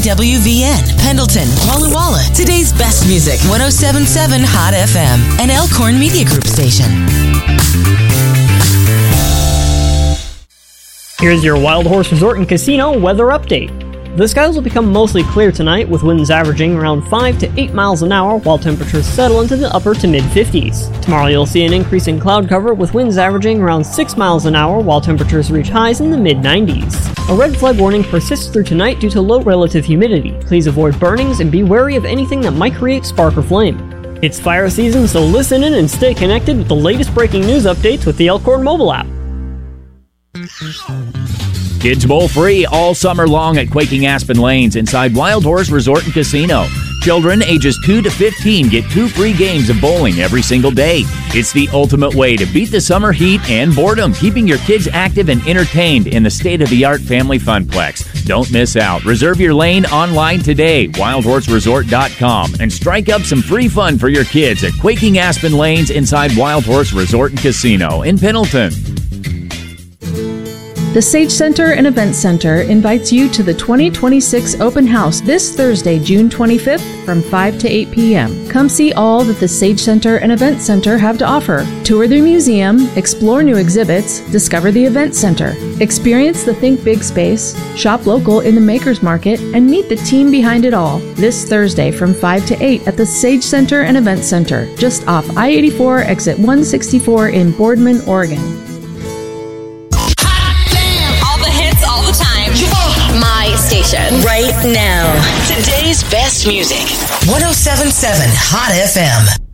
WVN, Pendleton, Walla Walla. Today's best music, 107.7 Hot FM, an Elkhorn Media Group station. Here's your Wild Horse Resort and Casino weather update. The skies will become mostly clear tonight, with winds averaging around 5 to 8 miles an hour, while temperatures settle into the upper to mid-50s. Tomorrow you'll see an increase in cloud cover, with winds averaging around 6 miles an hour, while temperatures reach highs in the mid-90s. A red flag warning persists through tonight due to low relative humidity. Please avoid burnings and be wary of anything that might create spark or flame. It's fire season, so listen in and stay connected with the latest breaking news updates with the Elkhorn mobile app. Kids Bowl free all summer long at Quaking Aspen Lanes inside Wild Horse Resort and Casino. Children ages 2 to 15 get 2 free games of bowling every single day. It's the ultimate way to beat the summer heat and boredom, keeping your kids active and entertained in the state-of-the-art family funplex. Don't miss out. Reserve your lane online today, wildhorseresort.com, and strike up some free fun for your kids at Quaking Aspen Lanes inside Wild Horse Resort and Casino in Pendleton. The Sage Center and Event Center invites you to the 2026 Open House this Thursday, June 25th from 5 to 8 p.m. Come see all that the Sage Center and Event Center have to offer. Tour their museum, explore new exhibits, discover the Event Center, experience the Think Big space, shop local in the Makers Market, and meet the team behind it all. This Thursday from 5 to 8 at the Sage Center and Event Center, just off I-84 exit 164 in Boardman, Oregon. My station. Right now. Today's best music. 107.7 Hot FM.